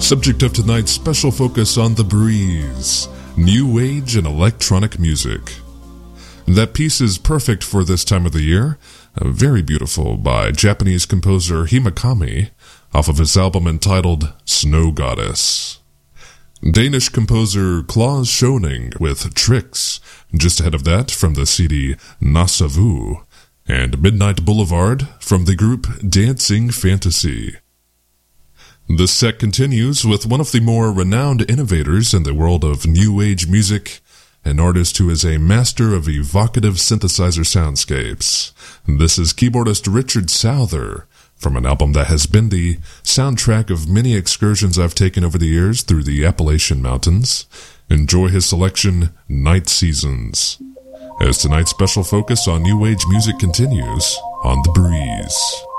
Subject of tonight's special focus on The Breeze, new age and electronic music. That piece is perfect for this time of the year, very beautiful, by Japanese composer Himakami, off of his album entitled Snow Goddess. Danish composer Klaus Schoening with Tricks, just ahead of that from the CD Nasavu, and Midnight Boulevard from the group Dancing Fantasy. The set continues with one of the more renowned innovators in the world of new age music, an artist who is a master of evocative synthesizer soundscapes. This is keyboardist Richard Souther, from an album that has been the soundtrack of many excursions I've taken over the years through the Appalachian Mountains. Enjoy his selection, Night Seasons, as tonight's special focus on new age music continues on The Breeze.